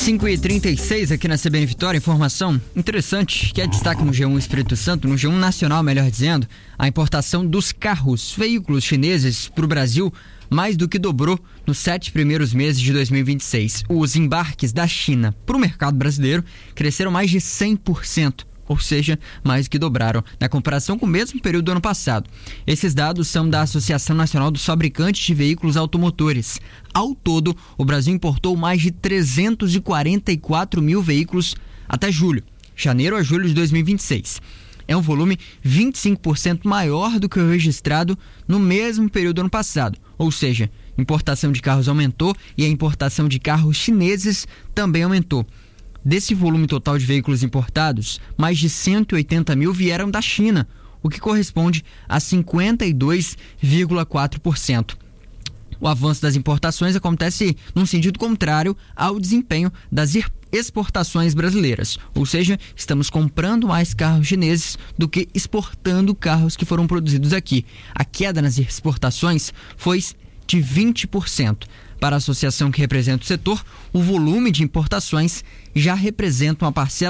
5h36 aqui na CBN Vitória, informação interessante que é destaque no G1 Espírito Santo, no G1 Nacional, melhor dizendo, a importação dos veículos chineses para o Brasil mais do que dobrou nos 7 primeiros meses de 2026. Os embarques da China para o mercado brasileiro cresceram mais de 100%. Ou seja, mais que dobraram, na comparação com o mesmo período do ano passado. Esses dados são da Associação Nacional dos Fabricantes de Veículos Automotores. Ao todo, o Brasil importou mais de 344 mil veículos até janeiro a julho de 2026. É um volume 25% maior do que o registrado no mesmo período do ano passado. Ou seja, a importação de carros aumentou e a importação de carros chineses também aumentou. Desse volume total de veículos importados, mais de 180 mil vieram da China, o que corresponde a 52,4%. O avanço das importações acontece num sentido contrário ao desempenho das exportações brasileiras. Ou seja, estamos comprando mais carros chineses do que exportando carros que foram produzidos aqui. A queda nas exportações foi de 20%. Para a associação que representa o setor, o volume de importações já representa uma parcela